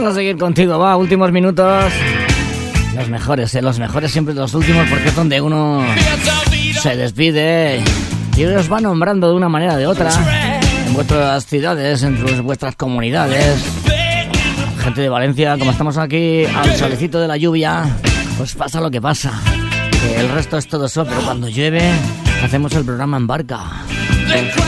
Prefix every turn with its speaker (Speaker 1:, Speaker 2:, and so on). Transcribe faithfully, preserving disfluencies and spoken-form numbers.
Speaker 1: a seguir contigo, va, últimos minutos. Los mejores, eh, los mejores siempre los últimos, porque es donde uno se despide y os va nombrando de una manera o de otra en vuestras ciudades, en vuestras comunidades. Gente de Valencia, como estamos aquí al solecito de la lluvia, pues pasa lo que pasa, que el resto es todo sol, pero cuando llueve hacemos el programa en barca.